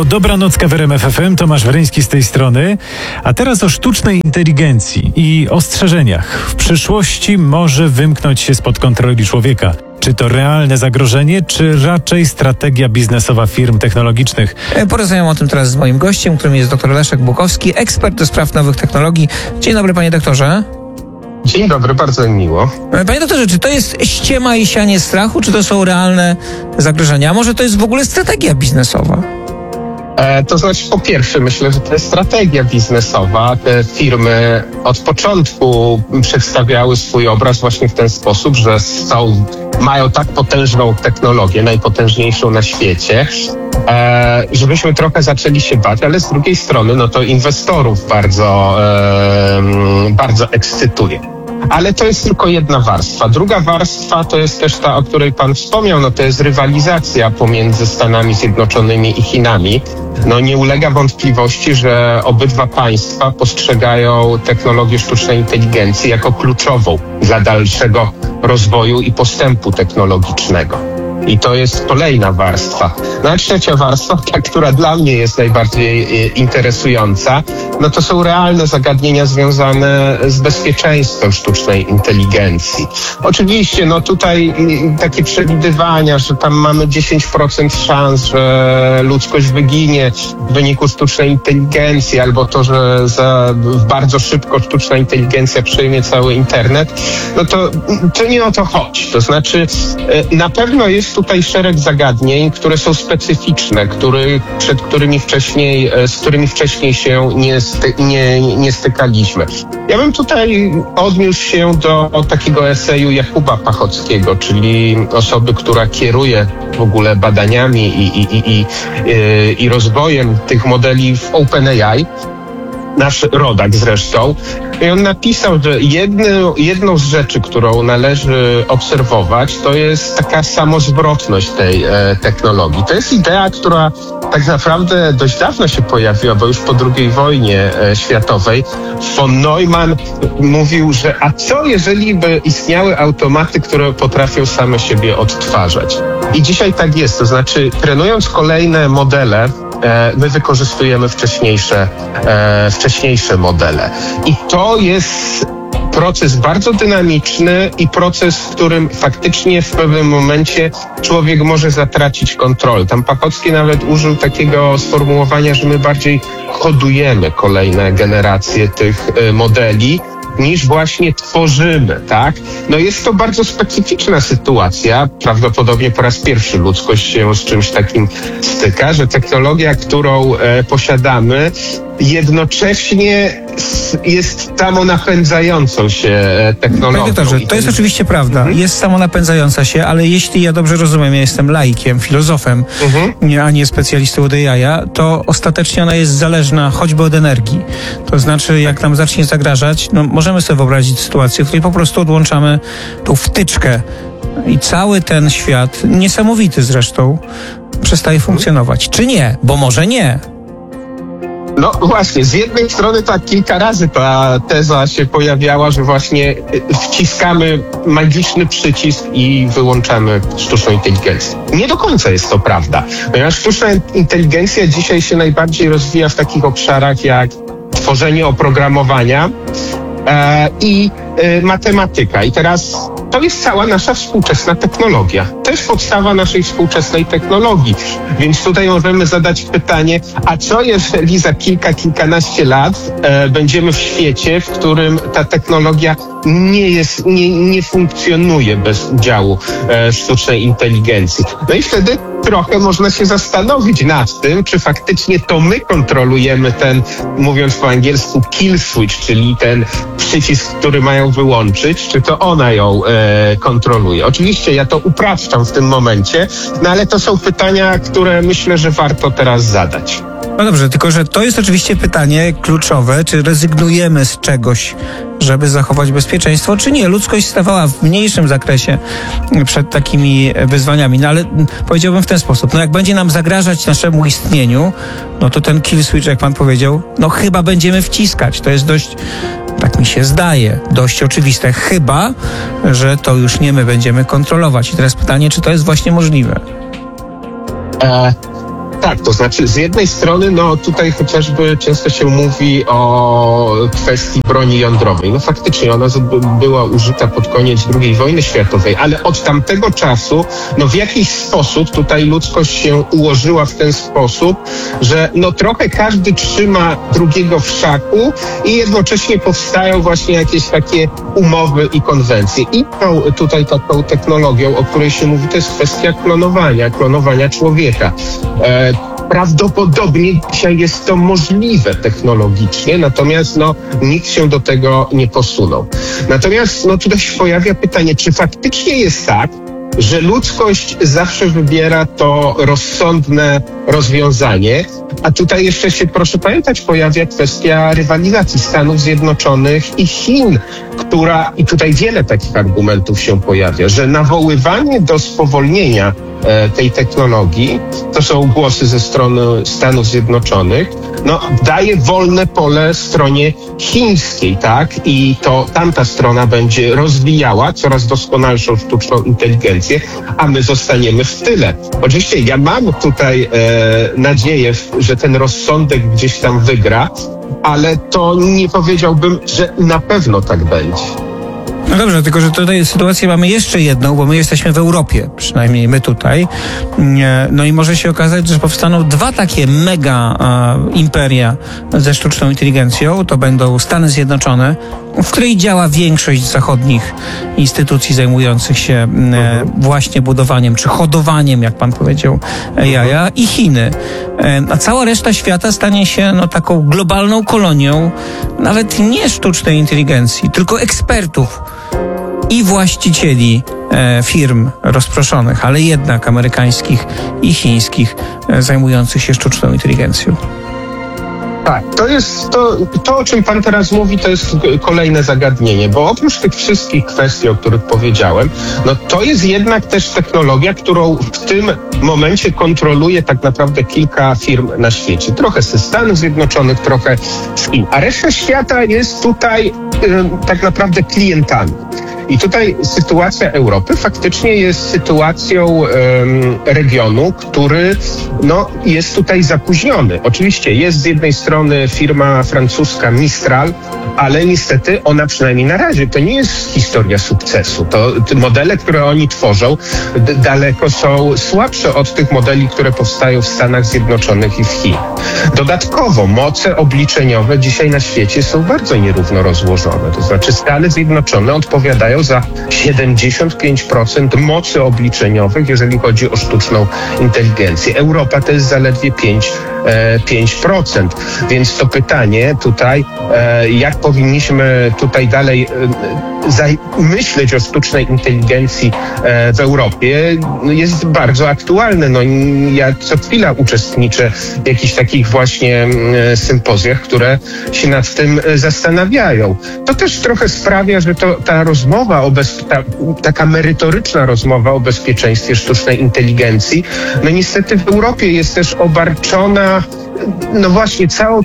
To Dobranocka w RMF FM, Tomasz Weryński z tej strony. A teraz o sztucznej inteligencji i ostrzeżeniach. W przyszłości może wymknąć się spod kontroli człowieka. Czy to realne zagrożenie, czy raczej strategia biznesowa firm technologicznych? Porozmawiam o tym teraz z moim gościem, którym jest dr Leszek Bukowski, ekspert do spraw nowych technologii. Dzień dobry, panie doktorze. Dzień dobry, bardzo mi miło. Panie doktorze, czy to jest ściema i sianie strachu, czy to są realne zagrożenia? A może to jest w ogóle strategia biznesowa? To znaczy, po pierwsze, myślę, że to jest strategia biznesowa. Te firmy od początku przedstawiały swój obraz właśnie w ten sposób, że mają tak potężną technologię, najpotężniejszą na świecie, żebyśmy trochę zaczęli się bać, ale z drugiej strony, no to inwestorów bardzo ekscytuje. Ale to jest tylko jedna warstwa. Druga warstwa to jest też ta, o której pan wspomniał, no to jest rywalizacja pomiędzy Stanami Zjednoczonymi i Chinami. No nie ulega wątpliwości, że obydwa państwa postrzegają technologię sztucznej inteligencji jako kluczową dla dalszego rozwoju i postępu technologicznego. I to jest kolejna warstwa. No a trzecia warstwa, ta, która dla mnie jest najbardziej interesująca, no to są realne zagadnienia związane z bezpieczeństwem sztucznej inteligencji. Oczywiście, no tutaj takie przewidywania, że tam mamy 10% szans, że ludzkość wyginie w wyniku sztucznej inteligencji, albo to, że bardzo szybko sztuczna inteligencja przejmie cały internet, no to nie o to chodzi. To znaczy, na pewno jest tutaj szereg zagadnień, które są specyficzne, z którymi wcześniej się nie stykaliśmy. Ja bym tutaj odniósł się do takiego eseju Jakuba Pachockiego, czyli osoby, która kieruje w ogóle badaniami i rozwojem tych modeli w OpenAI. Nasz rodak zresztą. I on napisał, że jedną z rzeczy, którą należy obserwować, to jest taka samozwrotność tej technologii. To jest idea, która tak naprawdę dość dawno się pojawiła, bo już po II wojnie światowej von Neumann mówił, że a co jeżeli by istniały automaty, które potrafią same siebie odtwarzać? I dzisiaj tak jest, to znaczy trenując kolejne modele, my wykorzystujemy wcześniejsze modele. I to jest proces bardzo dynamiczny i proces, w którym faktycznie w pewnym momencie człowiek może zatracić kontrolę. Tam Pachocki nawet użył takiego sformułowania, że my bardziej kodujemy kolejne generacje tych modeli, niż właśnie tworzymy, tak? No jest to bardzo specyficzna sytuacja. Prawdopodobnie po raz pierwszy ludzkość się z czymś takim styka, że technologia, którą posiadamy, jednocześnie jest samonapędzająą się technologią. Panie doktorze, to jest oczywiście prawda. Jest samonapędzająca się, ale jeśli ja dobrze rozumiem, ja jestem laikiem, filozofem, a nie specjalistą od AI, to ostatecznie ona jest zależna choćby od energii. To znaczy, jak nam zacznie zagrażać, no możemy sobie wyobrazić sytuację, w której po prostu odłączamy tą wtyczkę i cały ten świat, niesamowity zresztą, przestaje funkcjonować. Czy nie? Bo może nie. No właśnie, z jednej strony tak kilka razy ta teza się pojawiała, że właśnie wciskamy magiczny przycisk i wyłączamy sztuczną inteligencję. Nie do końca jest to prawda, ponieważ sztuczna inteligencja dzisiaj się najbardziej rozwija w takich obszarach jak tworzenie oprogramowania i matematyka. I teraz to jest cała nasza współczesna technologia. To jest podstawa naszej współczesnej technologii. Więc tutaj możemy zadać pytanie, a co jeżeli za kilkanaście lat będziemy w świecie, w którym ta technologia nie funkcjonuje bez udziału sztucznej inteligencji. No i wtedy trochę można się zastanowić nad tym, czy faktycznie to my kontrolujemy ten, mówiąc po angielsku, kill switch, czyli ten przycisk, który mają wyłączyć, czy to ona ją kontroluje. Oczywiście ja to upraszczam w tym momencie, no ale to są pytania, które myślę, że warto teraz zadać. No dobrze, tylko że to jest oczywiście pytanie kluczowe, czy rezygnujemy z czegoś, żeby zachować bezpieczeństwo, czy nie. Ludzkość stawała w mniejszym zakresie przed takimi wyzwaniami. No ale powiedziałbym w ten sposób, no jak będzie nam zagrażać naszemu istnieniu, no to ten kill switch, jak pan powiedział, no chyba będziemy wciskać. To jest dość, tak mi się zdaje, dość oczywiste. Chyba, że to już nie my będziemy kontrolować. I teraz pytanie, czy to jest właśnie możliwe? Tak, to znaczy z jednej strony, no tutaj chociażby często się mówi o kwestii broni jądrowej. No faktycznie ona była użyta pod koniec II wojny światowej, ale od tamtego czasu, no w jakiś sposób tutaj ludzkość się ułożyła w ten sposób, że no trochę każdy trzyma drugiego w szaku i jednocześnie powstają właśnie jakieś takie umowy i konwencje. I tutaj taką technologią, o której się mówi, to jest kwestia klonowania człowieka. Prawdopodobnie dzisiaj jest to możliwe technologicznie, natomiast nikt się do tego nie posunął. Natomiast tutaj się pojawia pytanie, czy faktycznie jest tak, że ludzkość zawsze wybiera to rozsądne rozwiązanie, a tutaj jeszcze się, proszę pamiętać, pojawia kwestia rywalizacji Stanów Zjednoczonych i Chin, i tutaj wiele takich argumentów się pojawia, że nawoływanie do spowolnienia tej technologii, to są głosy ze strony Stanów Zjednoczonych, daje wolne pole stronie chińskiej, tak? I to tamta strona będzie rozwijała coraz doskonalszą sztuczną inteligencję, a my zostaniemy w tyle. Oczywiście ja mam tutaj nadzieję, że ten rozsądek gdzieś tam wygra, ale to nie powiedziałbym, że na pewno tak będzie. No dobrze, tylko że tutaj sytuację mamy jeszcze jedną, bo my jesteśmy w Europie, przynajmniej my tutaj. No i może się okazać, że powstaną dwa takie mega imperia ze sztuczną inteligencją. To będą Stany Zjednoczone, w której działa większość zachodnich instytucji zajmujących się właśnie budowaniem czy hodowaniem, jak pan powiedział, jaja, i Chiny. A cała reszta świata stanie się taką globalną kolonią nawet nie sztucznej inteligencji, tylko ekspertów i właścicieli firm rozproszonych, ale jednak amerykańskich i chińskich, zajmujących się sztuczną inteligencją. Tak, to jest to, o czym pan teraz mówi, to jest kolejne zagadnienie, bo oprócz tych wszystkich kwestii, o których powiedziałem, to jest jednak też technologia, którą w tym momencie kontroluje tak naprawdę kilka firm na świecie. Trochę ze Stanów Zjednoczonych, trochę z Chin, a reszta świata jest tutaj tak naprawdę klientami. I tutaj sytuacja Europy faktycznie jest sytuacją regionu, który jest tutaj zapóźniony. Oczywiście jest z jednej strony firma francuska Mistral, ale niestety ona przynajmniej na razie to nie jest historia sukcesu. Te modele, które oni tworzą, daleko są słabsze od tych modeli, które powstają w Stanach Zjednoczonych i w Chinach. Dodatkowo moce obliczeniowe dzisiaj na świecie są bardzo nierówno rozłożone. To znaczy Stany Zjednoczone odpowiadają za 75% mocy obliczeniowych, jeżeli chodzi o sztuczną inteligencję. Europa to jest zaledwie 5%. Więc to pytanie tutaj, jak powinniśmy tutaj dalej myśleć o sztucznej inteligencji w Europie, jest bardzo aktualne. Ja co chwila uczestniczę w jakichś takich właśnie sympozjach, które się nad tym zastanawiają. To też trochę sprawia, że ta rozmowa taka merytoryczna rozmowa o bezpieczeństwie sztucznej inteligencji, niestety w Europie jest też obarczona właśnie całą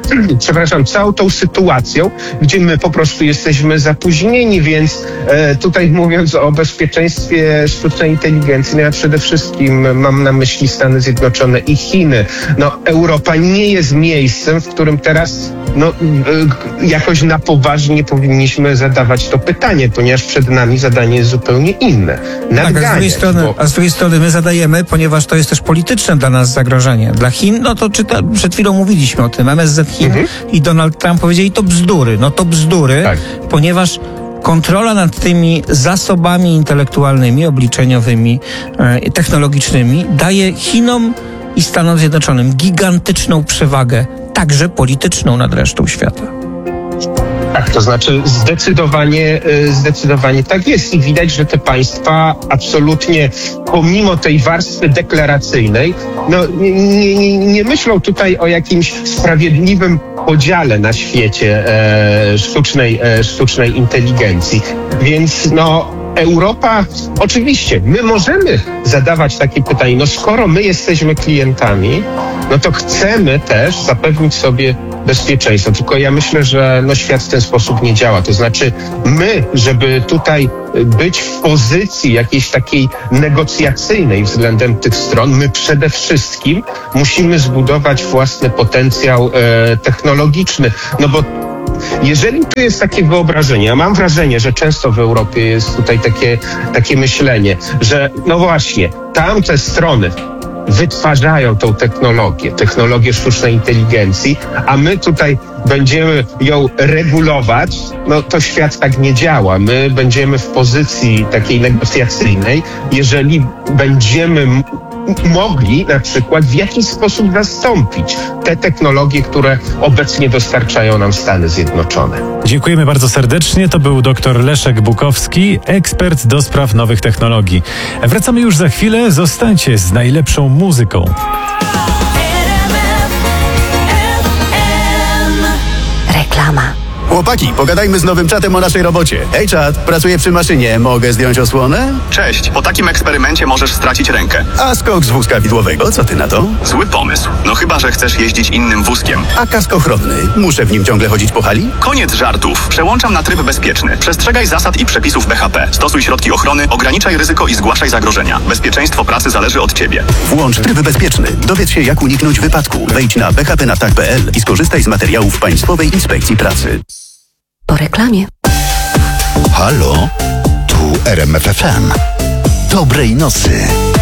tą sytuacją, gdzie my po prostu jesteśmy zapóźnieni, więc tutaj mówiąc o bezpieczeństwie sztucznej inteligencji, ja przede wszystkim mam na myśli Stany Zjednoczone i Chiny. Europa nie jest miejscem, w którym teraz jakoś na poważnie powinniśmy zadawać to pytanie, ponieważ przed nami zadanie jest zupełnie inne. Tak, a z drugiej strony my zadajemy, ponieważ to jest też polityczne dla nas zagrożenie. Dla Chin, przed chwilą mówiliśmy o tym, MSZ Chin i Donald Trump powiedzieli, to bzdury. To bzdury, tak. Ponieważ kontrola nad tymi zasobami intelektualnymi, obliczeniowymi, technologicznymi daje Chinom i Stanom Zjednoczonym gigantyczną przewagę, także polityczną nad resztą świata. Tak, to znaczy zdecydowanie tak jest i widać, że te państwa absolutnie pomimo tej warstwy deklaracyjnej nie myślą tutaj o jakimś sprawiedliwym podziale na świecie sztucznej inteligencji. Więc Europa, oczywiście, my możemy zadawać takie pytanie, skoro my jesteśmy klientami, no to chcemy też zapewnić sobie bezpieczeństwo. Tylko ja myślę, że świat w ten sposób nie działa. To znaczy my, żeby tutaj być w pozycji jakiejś takiej negocjacyjnej względem tych stron, my przede wszystkim musimy zbudować własny potencjał technologiczny. No bo jeżeli tu jest takie wyobrażenie, ja mam wrażenie, że często w Europie jest tutaj takie myślenie, że no właśnie, tamte strony wytwarzają tą technologię sztucznej inteligencji, a my tutaj będziemy ją regulować, no to świat tak nie działa. My będziemy w pozycji takiej negocjacyjnej, jeżeli będziemy mogli na przykład w jakiś sposób zastąpić te technologie, które obecnie dostarczają nam Stany Zjednoczone. Dziękujemy bardzo serdecznie. To był dr Leszek Bukowski, ekspert do spraw nowych technologii. Wracamy już za chwilę. Zostańcie z najlepszą muzyką. Reklama. Chłopaki, pogadajmy z nowym czatem o naszej robocie. Hej czat, pracuję przy maszynie, mogę zdjąć osłonę? Cześć, po takim eksperymencie możesz stracić rękę. A skok z wózka widłowego, co ty na to? Zły pomysł. No chyba, że chcesz jeździć innym wózkiem. A kask ochronny, muszę w nim ciągle chodzić po hali? Koniec żartów. Przełączam na tryb bezpieczny. Przestrzegaj zasad i przepisów BHP. Stosuj środki ochrony, ograniczaj ryzyko i zgłaszaj zagrożenia. Bezpieczeństwo pracy zależy od ciebie. Włącz tryb bezpieczny. Dowiedz się, jak uniknąć wypadku. Wejdź na bhpnatach.pl i skorzystaj z materiałów Państwowej Inspekcji Pracy. Po reklamie. Halo? Tu RMF FM. Dobrej nocy.